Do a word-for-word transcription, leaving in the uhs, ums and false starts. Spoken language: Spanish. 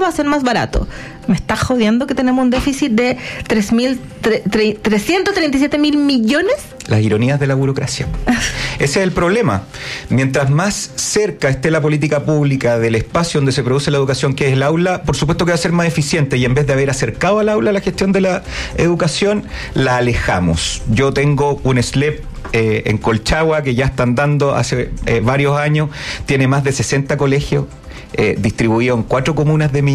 va a ser más barato. Me está jodiendo que tenemos un déficit de tres mil trescientos treinta y siete mil millones. Las ironías de la burocracia. Ese es el problema. Mientras más cerca esté la política pública del espacio donde se produce la educación, que es el aula, por supuesto que va a ser más eficiente, y en vez de haber acercado al aula la gestión de la educación, la alejamos. Yo tengo un S L E P eh, en Colchagua que ya están dando hace eh, varios años, tiene más de sesenta colegios, eh, distribuidos en cuatro comunas de mi